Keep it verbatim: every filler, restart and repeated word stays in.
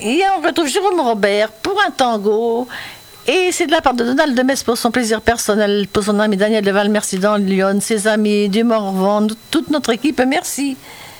Et on retrouve Jérôme Robert pour un tango. Et c'est de la part de Donald de Metz pour son plaisir personnel, pour son ami Daniel de Valmercy dans Lyon, ses amis du Morvan, toute notre équipe. Merci.